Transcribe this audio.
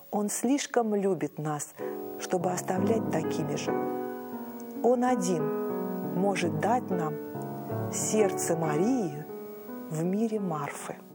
Он слишком любит нас, чтобы оставлять такими же. Он один может дать нам сердце Марии в мире Марфы.